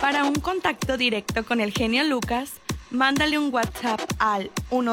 Para un contacto directo con el genio Lucas, mándale un WhatsApp al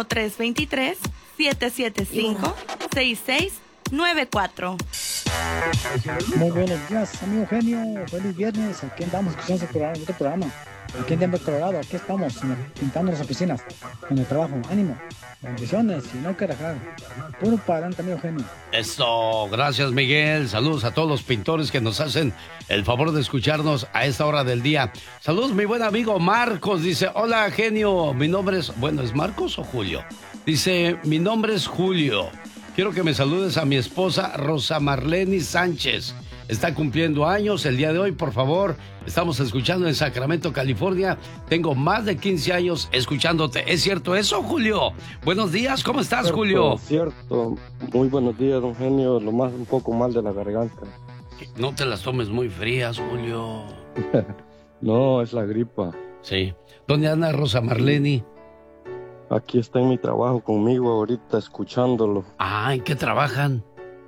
1323-775-6694. Muy buenos días, amigo genio. Feliz viernes. Aquí andamos escuchando otro programa. Aquí en Denver, Colorado. Aquí estamos pintando las oficinas en el trabajo. Ánimo. Bendiciones y no que rajar. Puro para adelante, amigo genio. Eso, gracias Miguel. Saludos a todos los pintores que nos hacen el favor de escucharnos a esta hora del día. Saludos, mi buen amigo Marcos. Dice, hola genio, mi nombre es... Bueno, ¿es Marcos o Julio? Dice, mi nombre es Julio. Quiero que me saludes a mi esposa Rosa Marleni Sánchez. Está cumpliendo años el día de hoy, por favor. Estamos escuchando en Sacramento, California. Tengo más de 15 años escuchándote. ¿Es cierto eso, Julio? Buenos días, ¿cómo estás, Cierto, Julio? Cierto. Muy buenos días, don genio. Lo más un poco mal de la garganta. No te las tomes muy frías, Julio. No, es la gripa. Sí. ¿Dónde anda Rosa Marleni? Aquí está en mi trabajo conmigo ahorita, escuchándolo. Ah, ¿en qué trabajan?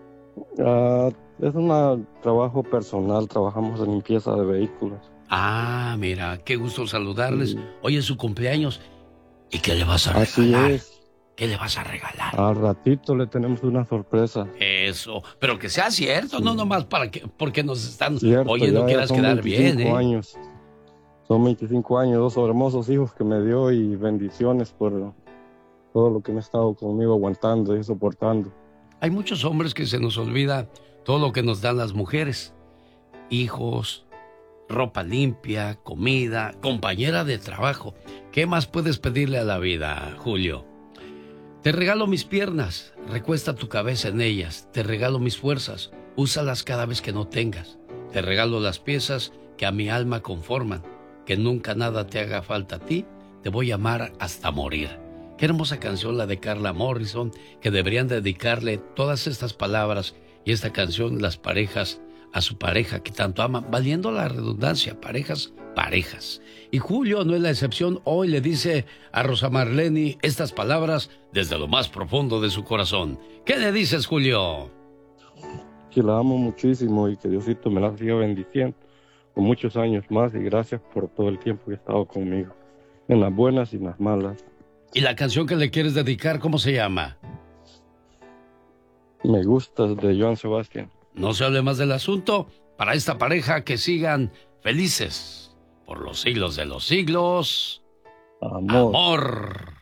Es un trabajo personal, trabajamos en limpieza de vehículos. Ah, mira, qué gusto saludarles. Sí. Hoy es su cumpleaños. ¿Y qué le vas a regalar? Así es. ¿Qué le vas a regalar? Al ratito le tenemos una sorpresa. Eso, pero que sea cierto, no nomás porque nos están Cierto, oyendo, quieras quedar bien, ¿eh? Años. Son 25 años, 2 hermosos hijos que me dio y bendiciones por todo lo que me ha estado conmigo aguantando y soportando. Hay muchos hombres que se nos olvida todo lo que nos dan las mujeres. Hijos, ropa limpia, comida, compañera de trabajo. ¿Qué más puedes pedirle a la vida, Julio? Te regalo mis piernas, recuesta tu cabeza en ellas. Te regalo mis fuerzas, úsalas cada vez que no tengas. Te regalo las piezas que a mi alma conforman. Que nunca nada te haga falta a ti, te voy a amar hasta morir. Qué hermosa canción la de Carla Morrison, que deberían dedicarle todas estas palabras y esta canción las parejas a su pareja que tanto aman, valiendo la redundancia, parejas. Y Julio no es la excepción, hoy le dice a Rosa Marleni estas palabras desde lo más profundo de su corazón. ¿Qué le dices, Julio? Que la amo muchísimo y que Diosito me la siga bendiciendo por muchos años más y gracias por todo el tiempo que ha estado conmigo, en las buenas y en las malas. ¿Y la canción que le quieres dedicar, cómo se llama? Me gusta, de Joan Sebastián. No se hable más del asunto. Para esta pareja, que sigan felices por los siglos de los siglos. Amor. Amor.